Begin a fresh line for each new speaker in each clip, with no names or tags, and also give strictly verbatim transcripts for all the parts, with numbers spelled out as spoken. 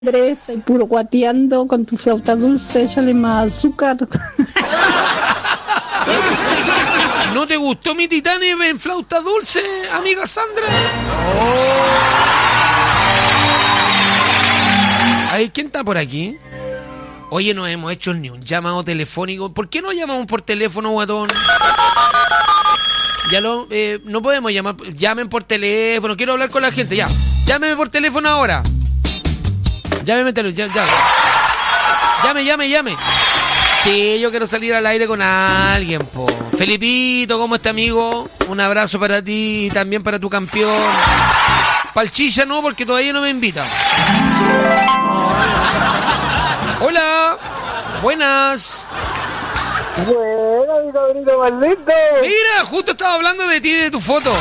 Andrés, estoy puro guateando con tu flauta dulce, échale más azúcar.
¿No te gustó mi Titanic en flauta dulce, amiga Sandra? Oh. Ay, ¿quién está por aquí? Oye, no hemos hecho ni un llamado telefónico. ¿Por qué no llamamos por teléfono, guatón? Ya lo, eh, no podemos llamar. Llamen por teléfono. Quiero hablar con la gente, ya. Llámeme por teléfono ahora. Llámeme, ya, ya. Llame, llame, llame. Sí, yo quiero salir al aire con alguien, po. Felipito, ¿cómo está, amigo? Un abrazo para ti y también para tu campeón. Palchilla no, porque todavía no me invita. Hola. Buenas.
Buena, mi cabrito más lindo.
Mira, justo estaba hablando de ti y de tu foto.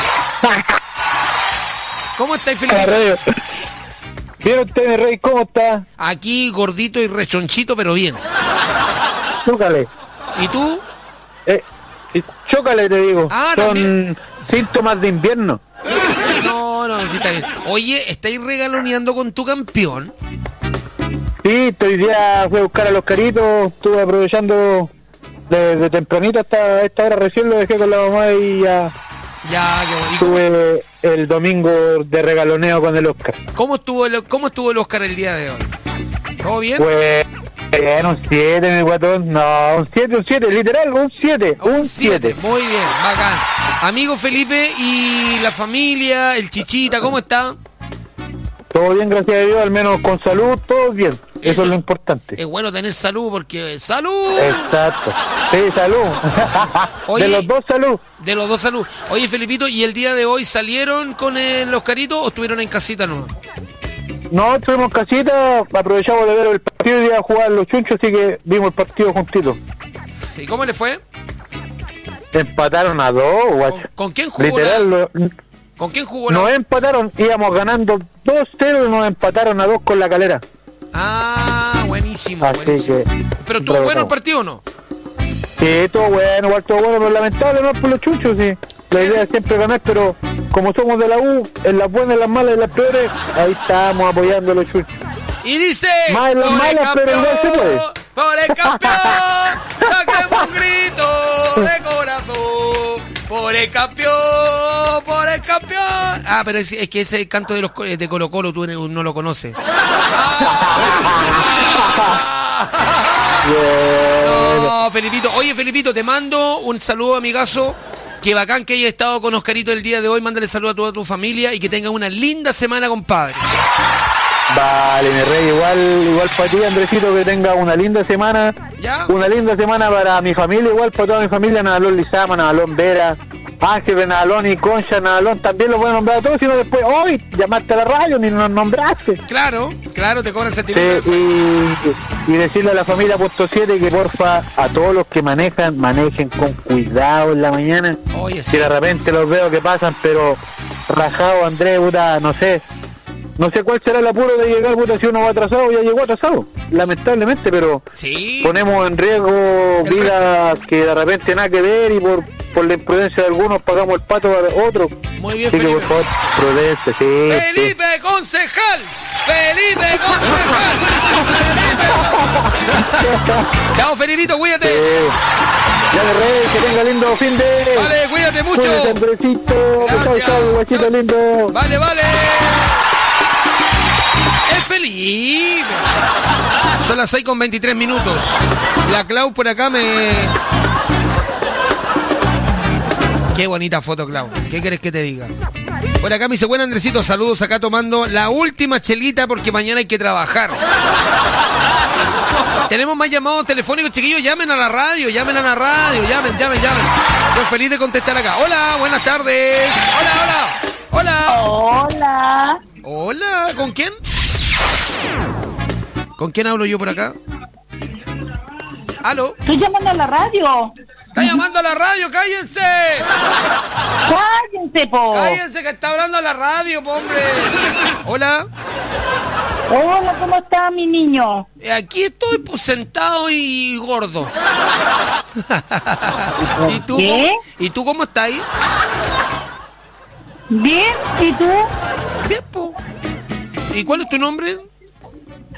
¿Cómo estáis, Felipito?
Bien, usted, mi rey, ¿cómo está?
Aquí gordito y rechonchito, pero bien.
Chúcale.
¿Y tú?
Eh, chócale, te digo.
Ah,
Son
también.
síntomas de invierno.
No, no, sí está bien. Oye, ¿estáis regaloneando con tu campeón?
Sí, hoy día fui a buscar a los caritos, estuve aprovechando desde tempranito hasta esta hora, recién lo dejé con la mamá y ya...
Ya, qué bonito.
Estuve el domingo de regaloneo con el Oscar.
¿Cómo estuvo el, cómo estuvo el Oscar el día de hoy? ¿Todo bien?
Pues, bueno, un siete, mi guatón. No, un siete, un siete, literal, un siete, un siete.
Muy bien, bacán. Amigo Felipe y la familia, el Chichita, ¿cómo está?
Todo bien, gracias a Dios, al menos con salud, todo bien. Eso, Eso es lo importante.
Es bueno tener salud porque... ¡Salud!
Exacto. Sí, salud.
Oye,
de los dos, salud.
De los dos, salud. Oye, Felipito, ¿y el día de hoy salieron con el Oscarito o estuvieron en casita no?
No, estuvimos en casita, aprovechamos de ver el partido y de jugar los chunchos, así que vimos el partido juntitos.
¿Y cómo le fue?
Empataron a dos, guacho.
¿Con, ¿con quién jugó?
Literal,
La...
lo...
¿Con quién jugó?
Nos
La...
empataron, íbamos ganando dos cero y nos empataron a dos con la Calera.
Ah, buenísimo,
así
buenísimo.
Que,
¿pero estuvo bueno el partido o no?
Sí, todo bueno, igual todo bueno, pero lamentable no por los chunchos, sí. La idea es siempre ganar, pero como somos de la U, en las buenas, en las malas y en las peores, ahí estamos apoyando a los chunchos.
Y dice,
más en las malas, pero igual se puede.
Por el campeón, saquemos un grito de corazón. Por el campeón, por el campeón. Ah, pero es, es que ese canto de los de Colo Colo tú no lo conoces. No, Felipito. Oye, Felipito, te mando un saludo, amigazo. Qué bacán que hayas estado con Oscarito el día de hoy. Mándale saludo a toda tu familia y que tengan una linda semana, compadre.
Vale, mi rey, igual igual para ti, Andresito, que tenga una linda semana.
¿Ya?
Una linda semana para mi familia, igual para toda mi familia, Nadalón Lizama, Nadalón Vera, Ángel, Nadalón y Concha, Nadalón, también lo voy a nombrar a todos, sino después, hoy llamaste a la radio, ni nos nombraste.
Claro, claro, te cobran sentimiento.
Sí, y, y decirle a la familia Puesto siete que porfa, a todos los que manejan, manejen con cuidado en la mañana.
Oye, sí.
Si de repente los veo que pasan, pero rajado, Andrés, puta, no sé. No sé cuál será el apuro de llegar, puta, si uno va atrasado, ya llegó atrasado, lamentablemente, pero
sí.
Ponemos en riesgo vidas que de repente nada que ver y por, por la imprudencia de algunos pagamos el pato a otros.
Muy bien,
así
Felipe.
que por favor, prudencia, sí.
Felipe
sí.
Concejal, Felipe Concejal. Felipe. Chao, Felipito, cuídate.
Sí. Ya de rey, que tenga lindo fin de...
Vale, cuídate mucho.
Cuídate, Andresito. Chao, chao, guachito lindo.
Vale, vale. Es Felipe. Son las seis con veintitrés minutos. La Clau por acá me... Qué bonita foto, Clau. ¿Qué querés que te diga? Por acá me dice, buen Andresito, saludos acá tomando la última chelita porque mañana hay que trabajar. Tenemos más llamados telefónicos, chiquillos, llamen a la radio, llamen a la radio, llamen, llamen, llamen. Estoy feliz de contestar acá. Hola, buenas tardes. Hola, hola. Hola.
Hola.
Hola, ¿con quién? ¿Con quién hablo yo por acá? ¿Aló?
Estoy llamando a la radio.
¡Está llamando a la radio! ¡Cállense!
¡Cállense, po!
¡Cállense que está hablando a la radio, po, hombre! Hola.
Hola, ¿cómo está mi niño?
Aquí estoy pues, sentado y gordo. ¿Y tú?
¿Qué?
Cómo, ¿Y tú cómo estás ahí?
Bien, ¿y tú?
Bien, po. ¿Y cuál es tu nombre?